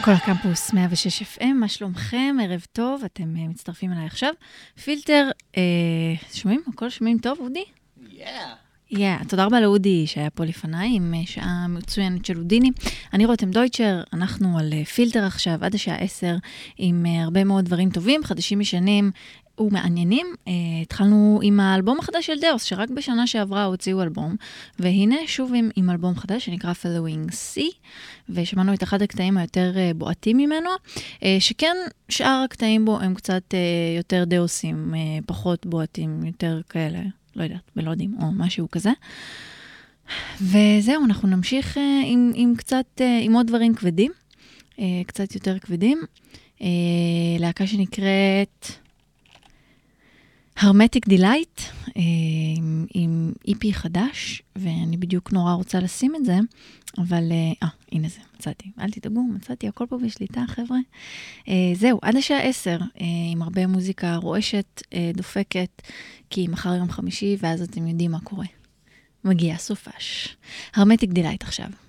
כל הקמפוס 106 FM, מה שלומכם? ערב טוב, אתם מצטרפים אליי עכשיו. פילטר, שומעים? הכל שומעים טוב, אודי? תודה רבה לאודי שהיה פה לפניי עם שעה מצוינת של אודיני. אני רותם דויטשר, אנחנו על פילטר עכשיו עד השעה 10 עם הרבה מאוד דברים טובים, חדשים משנים ומעניינים. התחלנו עם האלבום החדש של דאוס, שרק בשנה שעברה הוציאו אלבום, והנה שוב עם אלבום חדש שנקרא Following C, ושמענו את אחד הקטעים היותר בועטים ממנו, שכן שאר הקטעים בו הם קצת יותר דאוסים, פחות בועטים, יותר כאלה, לא יודעת, בלודים או משהו כזה. וזהו, אנחנו נמשיך עם קצת, עם עוד דברים כבדים, קצת יותר כבדים. להקה שנקראת Hermetic Delight, עם איפי חדש, ואני בדיוק נורא רוצה לשים את זה, אבל, הנה זה, מצאתי, אל תדאגו, מצאתי, הכל פה בשליטה, חבר'ה. זהו, עד השעה 10, עם הרבה מוזיקה רועשת, דופקת, כי מחר יום חמישי, ואז אתם יודעים מה קורה. מגיע סופש. Hermetic Delight עכשיו.